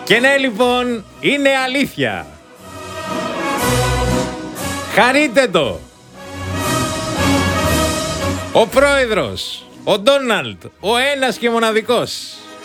Και ναι, λοιπόν, είναι αλήθεια. Χαρείτε το. Ο πρόεδρος, ο Ντόναλντ, ο ένας και μοναδικός,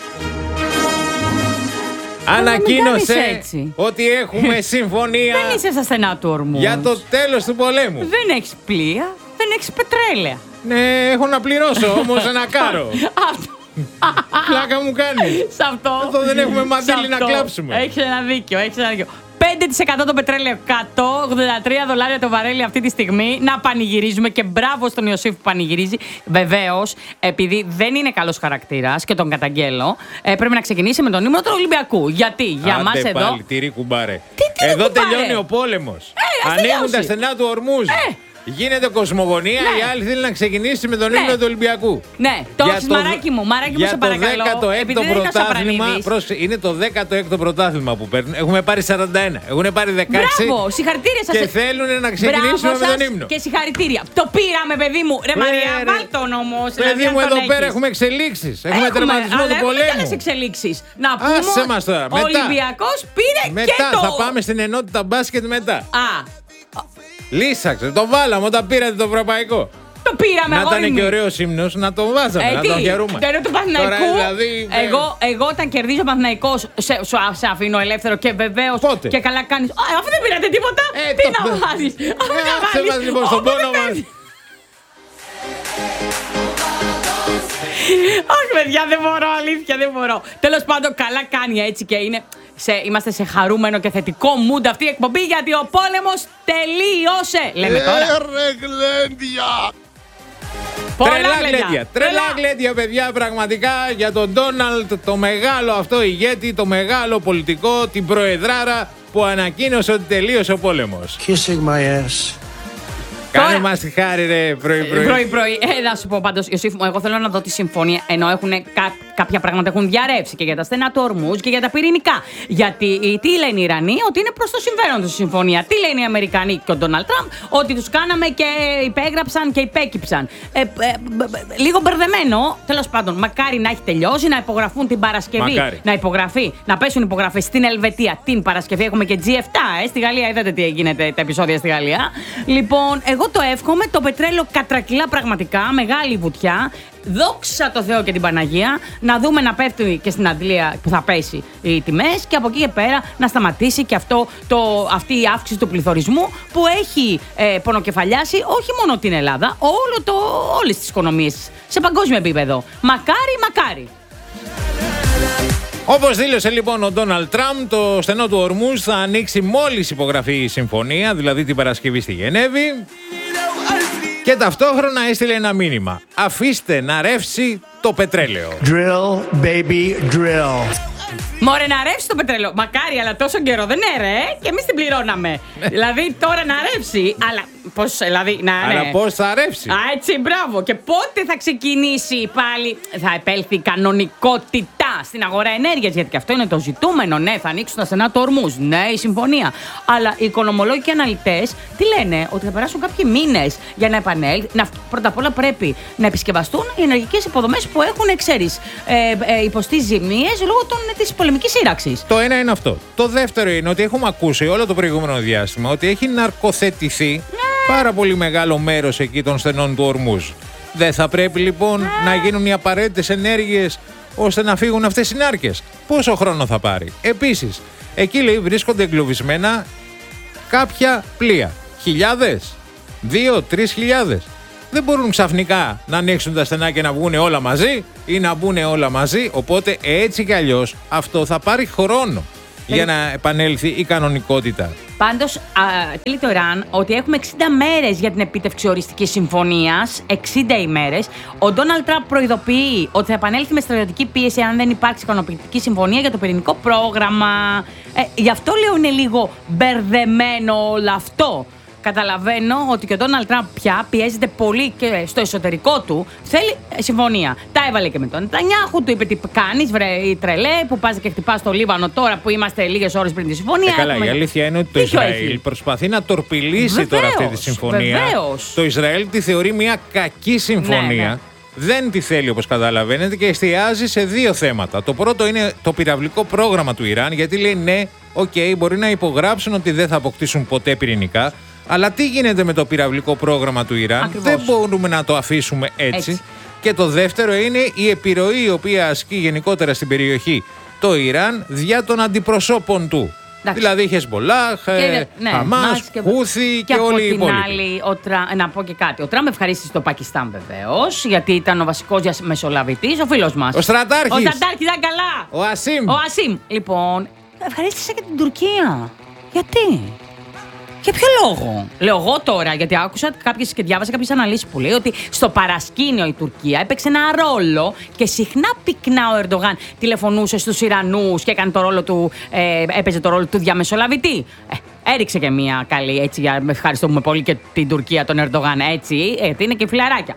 ανακοίνωσε ότι έχουμε συμφωνία. Δεν είσαι στα στενά του ορμού. Για το τέλος του πολέμου. Δεν έχεις πλοία, δεν έχεις πετρέλαια. Ναι, έχω να πληρώσω όμως ένα κάρο. Πλάκα μου κάνει. Σε αυτό. Εδώ δεν έχουμε μαντήλι να κλάψουμε. Έχεις ένα δίκιο, 5% το πετρέλαιο, $183 το βαρέλι αυτή τη στιγμή. Να πανηγυρίζουμε και μπράβο στον Ιωσήφ που πανηγυρίζει. Βεβαίως, επειδή δεν είναι καλός χαρακτήρας και τον καταγγέλλω, πρέπει να ξεκινήσει με τον ύμνο του Ολυμπιακού. Γιατί για μας εδώ. Πάλι, τυρί κουμπάρε. Εδώ τελειώνει ο πόλεμος. Ανοίγουν τα στενά του ορμούς. Γίνεται κοσμογονία, η άλλη θέλει να ξεκινήσει με τον ύμνο του Ολυμπιακού. Ναι, το έχεις μαράκι μου, σε παρακαλώ. Για το 16ο πρωτάθλημα, είναι το 16ο πρωτάθλημα που παίρνουν. Έχουμε πάρει 41, έχουν πάρει 16. Μπράβο, συγχαρητήρια σας. Και θέλουν να ξεκινήσουμε με τον ύμνο. Και συγχαρητήρια. Το πήραμε, παιδί μου. Ρε Μαρία, βάλ' τον όμως. Παιδί μου, εδώ πέρα έχουμε εξελίξεις. Έχουμε τερματισμό του πολέμου. Έχουμε άλλες εξελίξεις. Να πούμε, άσε μας τώρα. ο Ολυμπιακός πήρε και το. Μετά θα πάμε στην ενότητα μπάσκετ μετά. Λύσαξε, το βάλαμε όταν πήρατε το ευρωπαϊκό. Το πήραμε, να ήταν και ωραίος ύμνος, να τον βάζαμε, να τον χαιρούμε. Τώρα του Παναθηναϊκού, δηλαδή, εγώ όταν κερδίζω ο Παναθηναϊκός, σε αφήνω ελεύθερο και βεβαίως και καλά κάνεις. Αφού δεν πήρατε τίποτα, τι να βάλεις. Άσε μας λοιπόν στον πόνο μας. Όχι παιδιά, δεν μπορώ, αλήθεια δεν μπορώ. Τέλος πάντων, καλά κάνει έτσι και είναι. Είμαστε σε χαρούμενο και θετικό mood αυτή η εκπομπή γιατί ο πόλεμος τελείωσε. Λέμε τώρα. Τρελά γλέντια, παιδιά, πραγματικά για τον Ντόναλντ, το μεγάλο αυτό ηγέτη, το μεγάλο πολιτικό, την προεδράρα που ανακοίνωσε ότι τελείωσε ο πόλεμος. Kissing my ass. Κάνε μας τη χάρη, ρε, πρωί-πρωί. Να σου πω πάντως, Ιωσήφ μου, εγώ θέλω να δω τη συμφωνία. Ενώ κάποια πράγματα έχουν διαρρεύσει και για τα στενά του ορμούς και για τα πυρηνικά. Γιατί τι λένε οι Ιρανοί, ότι είναι προς το συμφέρον τους η συμφωνία. Τι λένε οι Αμερικανοί και ο Ντόναλντ Τραμπ, ότι τους κάναμε και υπέγραψαν και υπέκυψαν. Λίγο μπερδεμένο, τέλος πάντων. Μακάρι να έχει τελειώσει, να υπογραφούν την Παρασκευή. Μακάρι. Να πέσουν υπογραφές στην Ελβετία την Παρασκευή. Έχουμε και G7, στη Γαλλία. Είδατε τι γίνεται τα επεισόδια στη Γαλλία. Λοιπόν, εγώ το εύχομαι, το πετρέλαιο κατρακυλά πραγματικά, μεγάλη βουτιά. Δόξα τω Θεώ και την Παναγία, να δούμε να πέφτει και στην Αντλία που θα πέσει οι τιμές και από εκεί και πέρα να σταματήσει και αυτή η αύξηση του πληθωρισμού που έχει πονοκεφαλιάσει όχι μόνο την Ελλάδα, όλες τις οικονομίες σε παγκόσμιο επίπεδο. Μακάρι. Όπως δήλωσε λοιπόν ο Ντόναλντ Τραμπ, το στενό του ορμούς θα ανοίξει μόλις υπογραφεί η συμφωνία, δηλαδή την Παρασκευή στη Γενέβη. Και ταυτόχρονα έστειλε ένα μήνυμα. Αφήστε να ρεύσει το πετρέλαιο. Drill, baby, drill. Μωρέ, να ρεύσει το πετρέλαιο. Μακάρι, αλλά τόσο καιρό δεν ρε. Και εμείς την πληρώναμε. Δηλαδή τώρα να ρεύσει. Αλλά πώς, δηλαδή, αλλά πώς θα ρεύσει. Έτσι, μπράβο. Και πότε θα ξεκινήσει πάλι, θα επέλθει η κανονικότητα στην αγορά ενέργειας. Γιατί και αυτό είναι το ζητούμενο. Ναι, θα ανοίξουν τα στενά του ορμούς. Ναι, η συμφωνία. Αλλά οι οικονομολόγοι και αναλυτές τι λένε, ότι θα περάσουν κάποιοι μήνες για να επανέλθει. Πρώτα απ' όλα πρέπει να επισκευαστούν οι ενεργειακές υποδομές που έχουν, ξέρεις, υποστεί ζημίες λόγω της πολεμικής σύραξης. Το ένα είναι αυτό. Το δεύτερο είναι ότι έχουμε ακούσει όλο το προηγούμενο διάστημα ότι έχει ναρκοθετηθεί πάρα πολύ μεγάλο μέρος εκεί των στενών του ορμούς. Δεν θα πρέπει λοιπόν να γίνουν οι απαραίτητες ενέργειες ώστε να φύγουν αυτές οι νάρκες. Πόσο χρόνο θα πάρει. Επίσης, εκεί λέει βρίσκονται εγκλωβισμένα κάποια πλοία. Χιλιάδες, 2-3 χιλιάδες. Δεν μπορούν ξαφνικά να ανοίξουν τα στενά και να βγουν όλα μαζί ή να μπουν όλα μαζί. Οπότε έτσι κι αλλιώς αυτό θα πάρει χρόνο για να επανέλθει η κανονικότητα. Πάντως, λέει το Ιράν ότι έχουμε 60 μέρες για την επίτευξη οριστικής συμφωνίας. 60 ημέρες. Ο Ντόναλντ Τραμπ προειδοποιεί ότι θα επανέλθει με στρατιωτική πίεση αν δεν υπάρξει ικανοποιητική συμφωνία για το πυρηνικό πρόγραμμα. Γι' αυτό λέω είναι λίγο μπερδεμένο όλο αυτό. Καταλαβαίνω ότι και ο Ντόναλντ Τραμπ πια πιέζεται πολύ και στο εσωτερικό του. Θέλει συμφωνία. Τα έβαλε και με τον Νετανιάχου, του είπε τι κάνεις, βρε η τρελέ, που πας και χτυπάς στο Λίβανο τώρα που είμαστε λίγες ώρες πριν τη συμφωνία. Καλά, η αλήθεια είναι ότι το Ισραήλ προσπαθεί να τορπιλήσει τώρα αυτή τη συμφωνία. Βεβαίως. Το Ισραήλ τη θεωρεί μια κακή συμφωνία. Ναι. δεν τη θέλει, όπως καταλαβαίνετε, και εστιάζει σε δύο θέματα. Το πρώτο είναι το πυραυλικό πρόγραμμα του Ιράν, γιατί λέει ναι, μπορεί να υπογράψουν ότι δεν θα αποκτήσουν ποτέ πυρηνικά, αλλά τι γίνεται με το πυραυλικό πρόγραμμα του Ιράν? Ακριβώς. Δεν μπορούμε να το αφήσουμε έτσι. Και το δεύτερο είναι η επιρροή η οποία ασκεί γενικότερα στην περιοχή το Ιράν δια των αντιπροσώπων του. Εντάξει. Δηλαδή Χεσμολάχ, Χαμάς, Χούθι και όλοι οι υπόλοιποι. Από την άλλη, να πω και κάτι. Ο Τραμπ ευχαρίστησε το Πακιστάν βεβαίως, γιατί ήταν ο βασικός διαμεσολαβητής, ο φίλος μας. Ο Στρατάρχης. Ο Στρατάρχης ήταν καλά. Ο Ασίμ. Ο Ασίμ. Λοιπόν, ευχαρίστησε και την Τουρκία. Γιατί? Για ποιο λόγο? Λέω εγώ τώρα, γιατί άκουσα και διάβασα κάποιες αναλύσεις που λέει ότι στο παρασκήνιο η Τουρκία έπαιξε ένα ρόλο και συχνά πυκνά ο Ερντογάν τηλεφωνούσε στους Ιρανούς και έκανε έπαιζε το ρόλο του διαμεσολαβητή. Έριξε και μία καλή, έτσι, ευχαριστούμε πολύ και την Τουρκία, τον Ερντογάν, έτσι, γιατί είναι και φιλαράκια.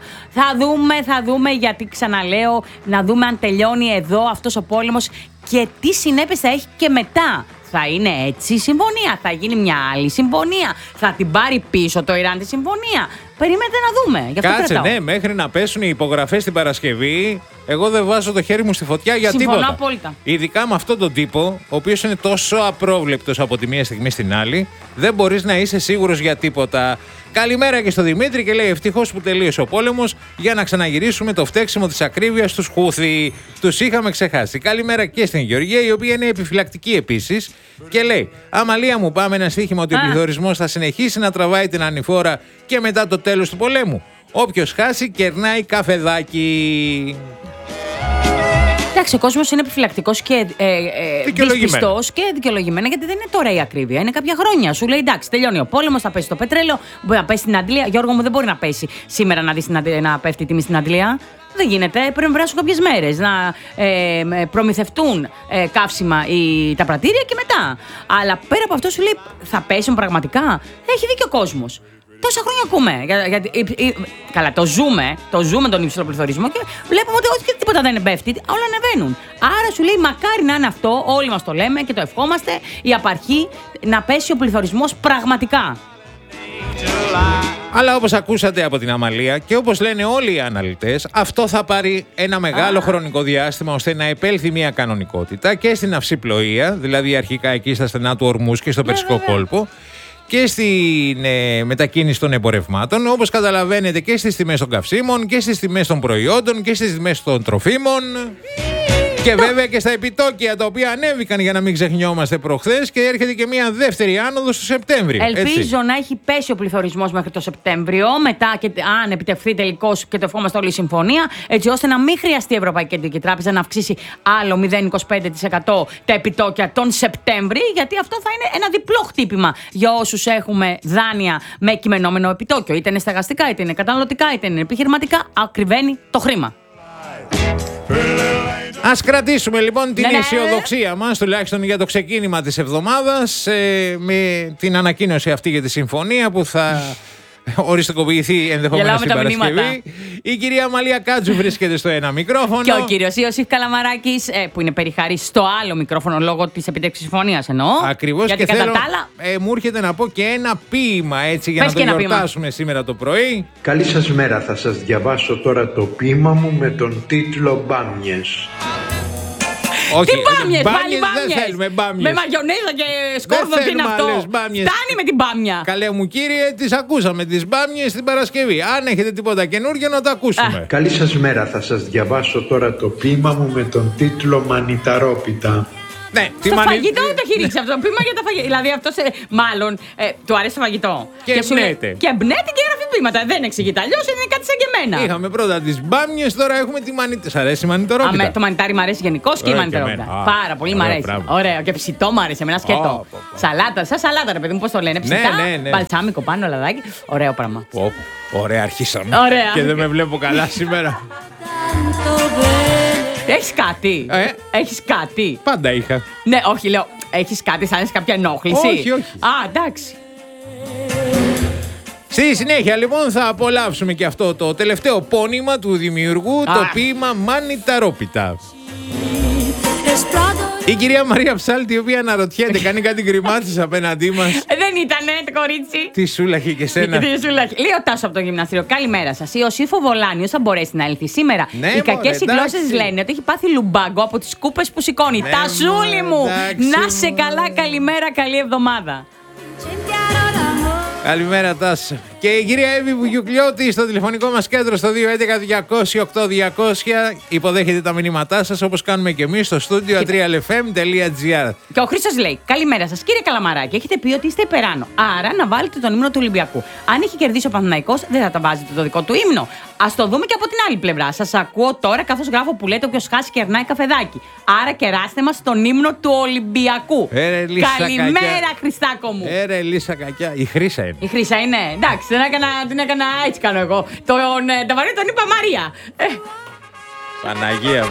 Θα δούμε, γιατί ξαναλέω, να δούμε αν τελειώνει εδώ αυτός ο πόλεμος και τι συνέπειες θα έχει και μετά. Θα είναι έτσι η συμφωνία, θα γίνει μια άλλη συμφωνία, θα την πάρει πίσω το Ιράν τη συμφωνία. Περιμένετε να δούμε. Γι' αυτό κάτσε, ναι, μέχρι να πέσουν οι υπογραφές την Παρασκευή, εγώ δεν βάζω το χέρι μου στη φωτιά για Συμφωνώ τίποτα. Απόλυτα. Ειδικά με αυτόν τον τύπο, ο οποίος είναι τόσο απρόβλεπτος από τη μία στιγμή στην άλλη, δεν μπορείς να είσαι σίγουρος για τίποτα. Καλημέρα και στο Δημήτρη και λέει: ευτυχώς που τελείωσε ο πόλεμος για να ξαναγυρίσουμε το φταίξιμο της ακρίβειας στους Χούθι. Τους είχαμε ξεχάσει. Καλημέρα και στην Γεωργία, η οποία είναι επιφυλακτική επίσης και λέει: Αμαλία μου, πάμε ένα στοίχημα ότι ο πληθωρισμός θα συνεχίσει να τραβάει την ανηφόρα και μετά το τέλος του πολέμου. Όποιος χάσει, κερνάει καφεδάκι. Εντάξει, ο κόσμος είναι επιφυλακτικός και δυσπιστός και δικαιολογημένα, γιατί δεν είναι τώρα η ακρίβεια. Είναι κάποια χρόνια. Σου λέει: εντάξει, τελειώνει ο πόλεμος, θα πέσει το πετρέλαιο, μπορεί να πέσει στην Αντλία. Γιώργο μου, δεν μπορεί να πέσει σήμερα να δεις να πέφτει η τιμή στην Αντλία. Δεν γίνεται. Πρέπει να περάσουν κάποιες μέρες να προμηθευτούν καύσιμα τα πρατήρια και μετά. Αλλά πέρα από αυτό, σου λέει: θα πέσουν πραγματικά. Έχει δίκιο ο κόσμος. Τόσα χρόνια ακούμε. Καλά, το ζούμε τον υψηλό πληθωρισμό και βλέπουμε ότι όχι τίποτα δεν πέφτει, όλα ανεβαίνουν. Άρα σου λέει: μακάρι να είναι αυτό, όλοι μας το λέμε και το ευχόμαστε, η απαρχή να πέσει ο πληθωρισμός πραγματικά. Αλλά όπως ακούσατε από την Αμαλία και όπως λένε όλοι οι αναλυτές, αυτό θα πάρει ένα μεγάλο χρονικό διάστημα ώστε να επέλθει μια κανονικότητα και στην αυσιπλοεία, δηλαδή αρχικά εκεί στα στενά του Ορμούς και στο Περσικό κόλπο, και στην μετακίνηση των εμπορευμάτων, όπως καταλαβαίνετε, και στις τιμές των καυσίμων και στις τιμές των προϊόντων και στις τιμές των τροφίμων. Και βέβαια και στα επιτόκια, τα οποία ανέβηκαν, για να μην ξεχνιόμαστε, προχθές, και έρχεται και μια δεύτερη άνοδος στο Σεπτέμβριο. Ελπίζω να έχει πέσει ο πληθωρισμός μέχρι το Σεπτέμβριο, μετά και αν επιτευχθεί τελικώς και το ευχόμαστε όλη η συμφωνία, έτσι ώστε να μην χρειαστεί η Ευρωπαϊκή Κεντρική Τράπεζα να αυξήσει άλλο 0,25% τα επιτόκια τον Σεπτέμβρη, γιατί αυτό θα είναι ένα διπλό χτύπημα για όσους έχουμε δάνεια με κειμενόμενο επιτόκιο. Είτε είναι στεγαστικά, είτε είναι καταναλωτικά, είτε είναι επιχειρηματικά, ακριβένει το χρήμα. Ας κρατήσουμε λοιπόν την αισιοδοξία μας, τουλάχιστον για το ξεκίνημα της εβδομάδας, με την ανακοίνωση αυτή για τη συμφωνία που θα οριστικοποιηθεί ενδεχομένως την Παρασκευή. Η κυρία Αμαλία Κάτζου βρίσκεται στο ένα μικρόφωνο. Και ο κύριος Ιωσήφ Καλαμαράκης, που είναι περιχαρής στο άλλο μικρόφωνο λόγω της επιτεύξης συμφωνίας, εννοώ. Ακριβώς, γιατί και θέλω, μου έρχεται να πω και ένα ποίημα, έτσι, για να το γιορτάσουμε σήμερα το πρωί. Καλή σας μέρα, θα σας διαβάσω τώρα το ποίημα μου με τον τίτλο «Μπάμιες». Όχι, τι μπάμιες, πάλι μπάμιες. Δεν θέλουμε μπάμιες. Με μαγιονέζα και σκόρδο, τι είναι αυτό. Φτάνει με την μπάμια. Καλέ μου κύριε, τις ακούσαμε τις μπάμιες την Παρασκευή. Αν έχετε τίποτα καινούργιο να το ακούσουμε. Καλή σας μέρα, θα σας διαβάσω τώρα το ποίημα μου με τον τίτλο «Μανιταρόπιτα». Ναι, στο φαγητό το έχει ρίξει αυτό το ποίημα για τα φαγητά. Δηλαδή αυτό μάλλον του αρέσει το φαγητό. Και εμπνέεται. Και εμπνέεται και γράφει ποίηματα. Δεν εξηγείται. Αλλιώς είναι κάτι σαν και εμένα. Είχαμε πρώτα τις μπάμιες, τώρα έχουμε τη μανιταρόπιτα. Σ' αρέσει η μανιταρόπιτα? Το μανιτάρι μου αρέσει γενικώς και η μανιταρόπιτα. Πάρα πολύ μου αρέσει. Ωραίο. Και ψητό μου αρέσει. Εμένα σκέτο. Σαλάτα, σαν σαλάτα, ρε παιδί μου, πώς το λένε. Ψητά, μπαλτσάμικο πάνω, λαδάκι. Ωραίο πράγμα. Ωραία, αρχίσαμε. Ωραία. Και δεν με βλέπω καλά σήμερα. Έχεις κάτι? Έχεις κάτι? Πάντα είχα. Ναι, όχι, λέω. Έχεις κάτι, σαν κάποια ενόχληση? Όχι. Α, εντάξει. Στη συνέχεια λοιπόν θα απολαύσουμε και αυτό το τελευταίο πόνημα του δημιουργού, το ποίημα «Μανιταρόπιτα». Η κυρία Μαρία Ψάλτη, η οποία αναρωτιέται, κάνει κάτι γκριμάτσες απέναντί μας. Δεν ήτανε το κορίτσι. Τι σούλαχε και σένα. Λέει ο Τάσο από το γυμναστήριο. Καλημέρα σα. Η Οσύφο Βολάνιος θα μπορέσει να έλθει σήμερα. Ναι, οι κακές γλώσσες λένε ότι έχει πάθει λουμπάγκο από τις κούπες που σηκώνει. Ναι, Τασούλη μου! εντάξει, Να σε καλά, καλημέρα, καλή εβδομάδα. Καλημέρα, Τάσο. Και η κυρία Εύη Βουγιουκλιώτη στο τηλεφωνικό μας κέντρο στο 211-200-8200 υποδέχεται τα μηνύματά σας, όπως κάνουμε και εμείς στο στούντιο atrialfm.gr. Και ο Χρήστος λέει: Καλημέρα σας, κύριε Καλαμαράκη. Έχετε πει ότι είστε υπεράνω. Άρα να βάλετε τον ύμνο του Ολυμπιακού. Αν έχει κερδίσει ο Παναθηναϊκός, δεν θα τα βάζετε το δικό του ύμνο. Ας το δούμε και από την άλλη πλευρά. Σας ακούω τώρα καθώς γράφω που λέτε: Όποιος χάσει κερνάει καφεδάκι. Άρα κεράστε μας τον ύμνο του Ολυμπιακού. Καλημέρα, Χριστάκο μου. Λίσσα κακιά. Η Χρύσα είναι. Η Χρύσα είναι. Εντάξει, την έκανα έτσι κάνω εγώ. Τα βαρύ τον είπα Μαρία. Παναγία μου.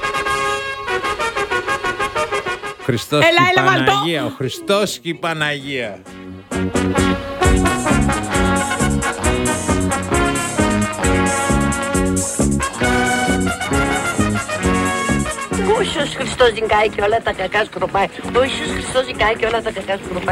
Χριστός και η Παναγία. Ο Χριστός και η Παναγία. Ο Ιησούς Χριστός ζυγάει και όλα τα κακά σκροπάει. Ο Ιησούς Χριστός ζυγάει και όλα τα κακά σκροπάει.